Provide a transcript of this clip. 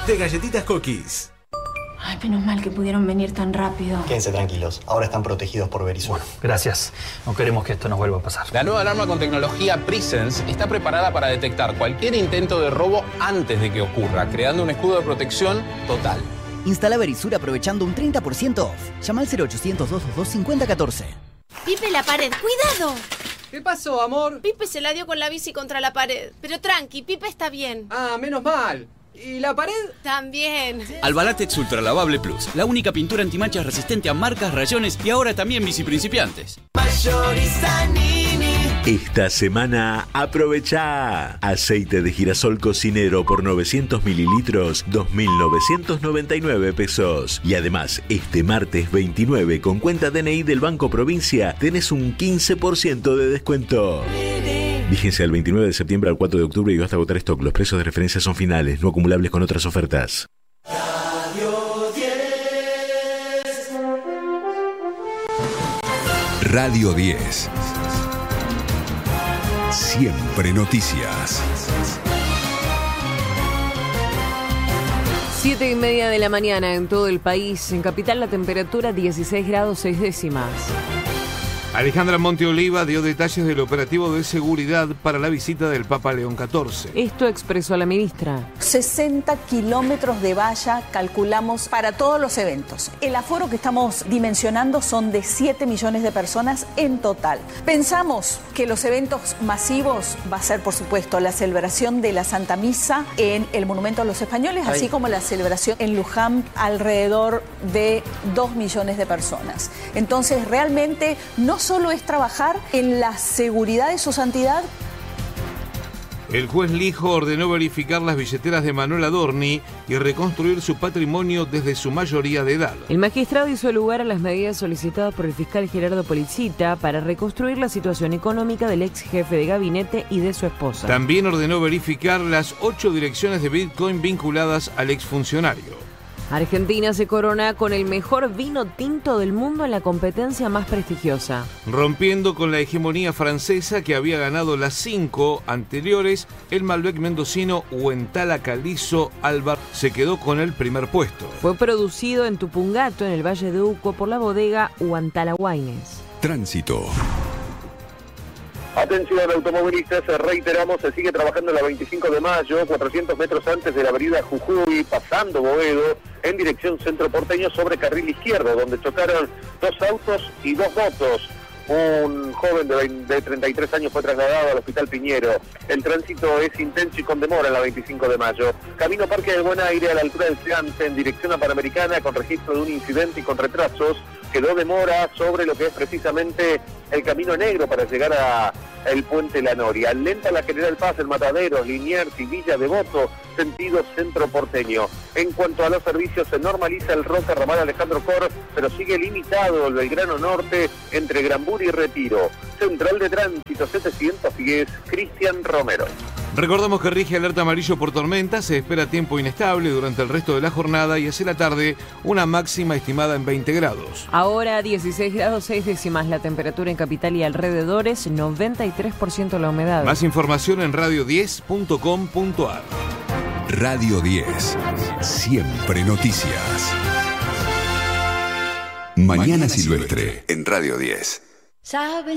de Galletitas Cookies. Ay, menos mal que pudieron venir tan rápido. Quédense tranquilos, ahora están protegidos por Verisur. Bueno, gracias. No queremos que esto nos vuelva a pasar. La nueva alarma con tecnología Presence está preparada para detectar cualquier intento de robo antes de que ocurra, creando un escudo de protección total. Instala Verisur aprovechando un 30% off. Llama al 0800-222-5014. Pipe, la pared, ¡cuidado! ¿Qué pasó, amor? Pipe se la dio con la bici contra la pared. Pero tranqui, Pipe está bien. Ah, menos mal. ¿Y la pared? También. Albalatex Ultra Lavable Plus, la única pintura antimanchas resistente a marcas, rayones y ahora también bici principiantes. Esta semana aprovecha aceite de girasol cocinero por 900 mililitros, 2.999 pesos. Y además, este martes 29 con cuenta DNI del Banco Provincia tenés un 15% de descuento. Vigencia del 29 de septiembre al 4 de octubre y hasta agotar stock. Los precios de referencia son finales, no acumulables con otras ofertas. Radio 10. Siempre noticias. 7:30 de la mañana en todo el país. En Capital la temperatura 16 grados 6 décimas. Alejandra Monteoliva dio detalles del operativo de seguridad para la visita del Papa León XIV. Esto expresó la ministra. 60 kilómetros de valla calculamos para todos los eventos. El aforo que estamos dimensionando son de 7 millones de personas en total. Pensamos que los eventos masivos va a ser, por supuesto, la celebración de la Santa Misa en el Monumento a los Españoles, así como la celebración en Luján, alrededor de 2 millones de personas. Entonces, realmente no solo es trabajar en la seguridad de su santidad. El juez Lijo ordenó verificar las billeteras de Manuel Adorni y reconstruir su patrimonio desde su mayoría de edad. El magistrado hizo lugar a las medidas solicitadas por el fiscal Gerardo Policita para reconstruir la situación económica del ex jefe de gabinete y de su esposa. También ordenó verificar las 8 direcciones de Bitcoin vinculadas al exfuncionario. Argentina se corona con el mejor vino tinto del mundo en la competencia más prestigiosa. Rompiendo con la hegemonía francesa que había ganado las 5 anteriores, el Malbec mendocino Huentala Calizo Albar se quedó con el primer puesto. Fue producido en Tupungato, en el Valle de Uco, por la bodega Huantala Wines. Tránsito. Atención automovilistas, reiteramos, se sigue trabajando en la 25 de mayo, 400 metros antes de la avenida Jujuy, pasando Boedo, en dirección centro porteño sobre carril izquierdo, donde chocaron 2 autos y 2 motos. Un joven de 33 años fue trasladado al Hospital Piñero. El tránsito es intenso y con demora en la 25 de mayo. Camino Parque del Buen Aire a la altura del Seante en dirección a Panamericana con registro de un incidente y con retrasos. Quedó demora sobre lo que es precisamente el Camino Negro para llegar a el Puente La Noria. Lenta la General Paz, el Mataderos, Liniers y Villa Devoto, sentido centro porteño. En cuanto a los servicios, se normaliza el Roca Ramal Alejandro Cor, pero sigue limitado el Belgrano Norte entre Granbur y Retiro. Central de Tránsito 710, Cristian Romero. Recordamos que rige alerta amarillo por tormenta, se espera tiempo inestable durante el resto de la jornada y hacia la tarde una máxima estimada en 20 grados. Ahora 16 grados 6 décimas la temperatura en Capital y alrededores, 93% la humedad. Más información en radio10.com.ar. Radio 10. Siempre noticias. Mañana Silvestre en Radio 10. ¿Sabes?